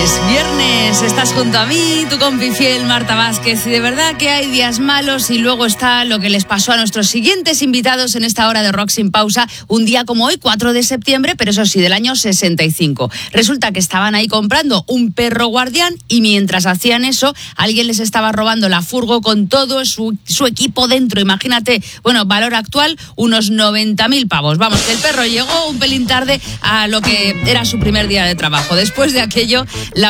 Viernes, estás junto a mí, tu compi fiel Marta Vázquez, y de verdad que hay días malos y luego está lo que les pasó a nuestros siguientes invitados en esta hora de Rock Sin Pausa, un día como hoy, 4 de septiembre, pero eso sí, del año 65. Resulta que estaban ahí comprando un perro guardián y mientras hacían eso, alguien les estaba robando la furgo con todo su equipo dentro. Imagínate, bueno, valor actual, unos 90.000 pavos. Vamos, que el perro llegó un pelín tarde a lo que era su primer día de trabajo. Después de aquello, la